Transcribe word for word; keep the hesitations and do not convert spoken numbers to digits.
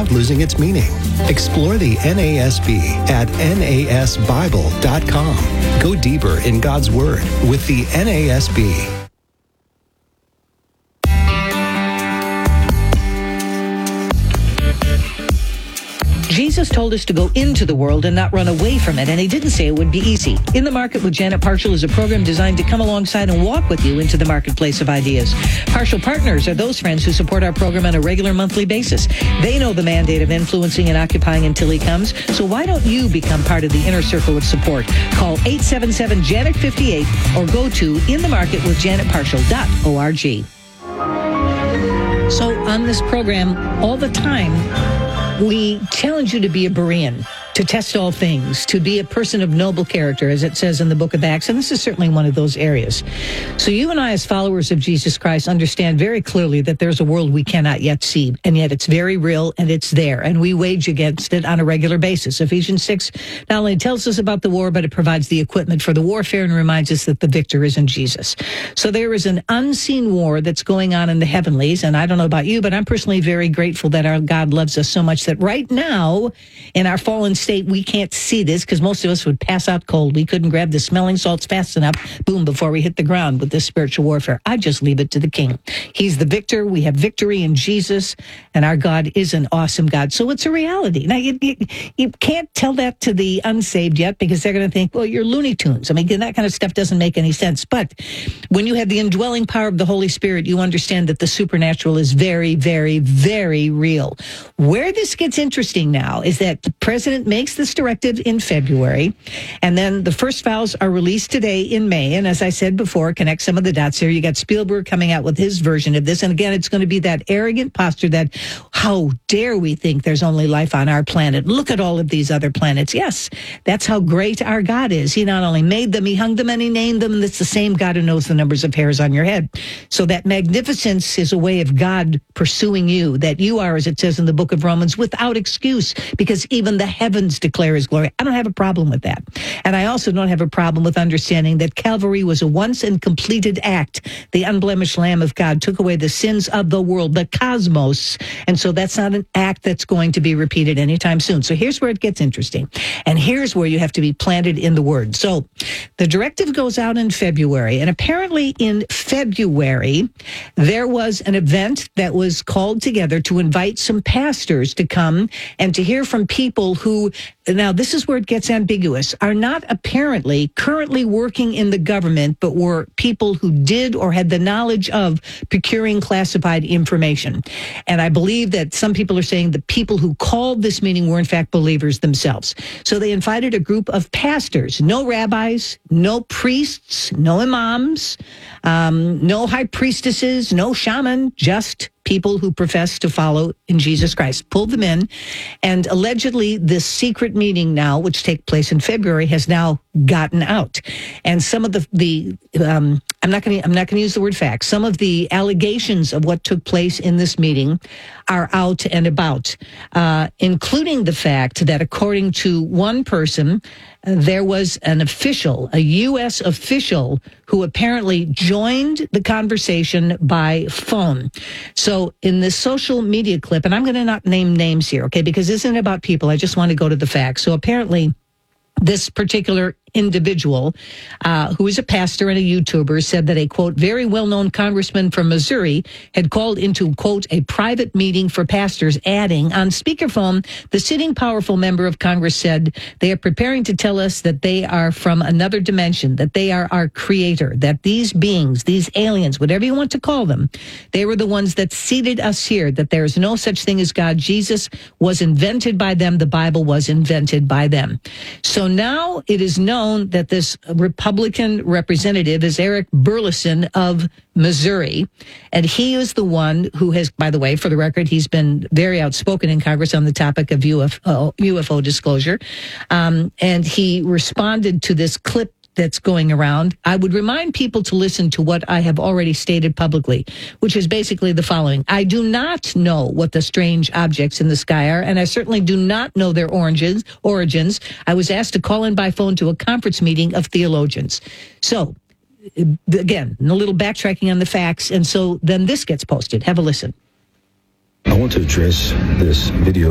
without losing its meaning. Explore the N A S B at N A S Bible dot com. Go deeper in God's Word with the N A S B. Jesus told us to go into the world and not run away from it, and he didn't say it would be easy. In the Market with Janet Parshall is a program designed to come alongside and walk with you into the marketplace of ideas. Parshall Partners are those friends who support our program on a regular monthly basis. They know the mandate of influencing and occupying until he comes, so why don't you become part of the inner circle of support? Call eight seven seven, Janet fifty-eight or go to in the market with janet parshall dot org. So on this program, all the time, we challenge you to be a Berean, to test all things, to be a person of noble character, as it says in the book of Acts. And this is certainly one of those areas. So you and I, as followers of Jesus Christ, understand very clearly that there's a world we cannot yet see, and yet it's very real and it's there, and we wage against it on a regular basis. Ephesians six not only tells us about the war, but it provides the equipment for the warfare and reminds us that the victor is in Jesus. So there is an unseen war that's going on in the heavenlies, and I don't know about you, but I'm personally very grateful that our God loves us so much that right now, in our fallen state, we can't see this because most of us would pass out cold. We couldn't grab the smelling salts fast enough, boom, before we hit the ground with this spiritual warfare. I just leave it to the King. He's the victor. We have victory in Jesus, and our God is an awesome God. So it's a reality. Now, you, you, you can't tell that to the unsaved yet because they're going to think, well, you're Looney Tunes. I mean, that kind of stuff doesn't make any sense. But when you have the indwelling power of the Holy Spirit, you understand that the supernatural is very, very, very real. Where this gets interesting now is that the president makes this directive in February, and then the first vows are released today in May. And as I said before, connect some of the dots here. You got Spielberg coming out with his version of this. And again, it's going to be that arrogant posture that, how dare we think there's only life on our planet? Look at all of these other planets. Yes, that's how great our God is. He not only made them, he hung them and he named them. And it's the same God who knows the numbers of hairs on your head. So that magnificence is a way of God pursuing you, that you are, as it says in the book of Romans, without excuse, because even the heavens declare his glory. I don't have a problem with that. And I also don't have a problem with understanding that Calvary was a once and completed act. The unblemished Lamb of God took away the sins of the world, the cosmos. And so that's not an act that's going to be repeated anytime soon. So here's where it gets interesting. And here's where you have to be planted in the Word. So the directive goes out in February. And apparently in February, there was an event that was called together to invite some pastors to come and to hear from people who, now this is where it gets ambiguous, are not apparently currently working in the government, but were people who did or had the knowledge of procuring classified information. And I believe that some people are saying the people who called this meeting were in fact believers themselves. So they invited a group of pastors, no rabbis, no priests, no imams, um, no high priestesses, no shaman, just people who profess to follow in Jesus Christ. Pulled them in, and allegedly this secret meeting now, which takes place in February, has now gotten out. And some of the the um, I'm not going to I'm not going to use the word facts. Some of the allegations of what took place in this meeting are out and about, uh, including the fact that according to one person, there was an official, a U S official, who apparently joined the conversation by phone. So in this social media clip, and I'm going to not name names here, okay, because this isn't about people. I just want to go to the facts. So apparently this particular individual, uh, who is a pastor and a YouTuber, said that a, quote, very well-known congressman from Missouri had called into, quote, a private meeting for pastors, adding, on speakerphone, the sitting powerful member of Congress said, they are preparing to tell us that they are from another dimension, that they are our creator, that these beings, these aliens, whatever you want to call them, they were the ones that seated us here, that there is no such thing as God. Jesus was invented by them. The Bible was invented by them. So now it is known that this Republican representative is Eric Burlison of Missouri, and he is the one who has, by the way, for the record, he's been very outspoken in Congress on the topic of U F O, U F O disclosure, um, and he responded to this clip that's going around. I would remind people to listen to what I have already stated publicly, which is basically the following. I do not know what the strange objects in the sky are, and I certainly do not know their origins. origins. I was asked to call in by phone to a conference meeting of theologians. So, again, a little backtracking on the facts, and so then this gets posted. Have a listen. I want to address this video